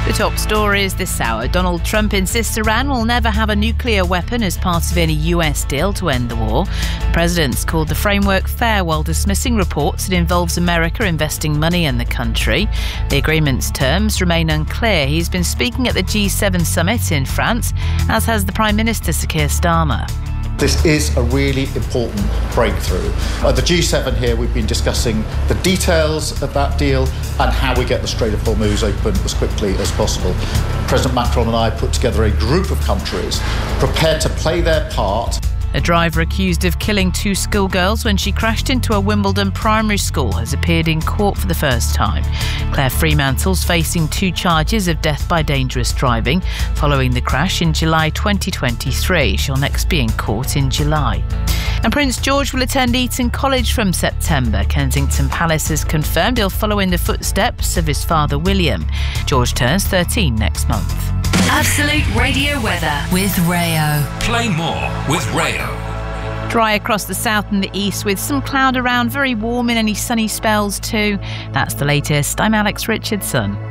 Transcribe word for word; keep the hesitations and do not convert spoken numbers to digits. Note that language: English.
The top stories this hour. Donald Trump insists Iran will never have a nuclear weapon as part of any U S deal to end the war. The president's called the framework fair while dismissing reports it involves America investing money in the country. The agreement's terms remain unclear. He's been speaking at the G seven summit in France, as has the Prime Minister Sir Keir Starmer. This is a really important breakthrough. At the G seven here, we've been discussing the details of that deal and how we get the Strait of Hormuz open as quickly as possible. President Macron and I put together a group of countries prepared to play their part. A driver accused of killing two schoolgirls when she crashed into a Wimbledon primary school has appeared in court for the first time. Claire Fremantle's facing two charges of death by dangerous driving following the crash in July twenty twenty-three. She'll next be in court in July. And Prince George will attend Eton College from September. Kensington Palace has confirmed he'll follow in the footsteps of his father William. George turns thirteen next month. Absolute Radio weather with Rayo. Play more with Rayo. Dry across the south and the east with some cloud around, very warm in any sunny spells too. That's the latest. I'm Alex Richardson.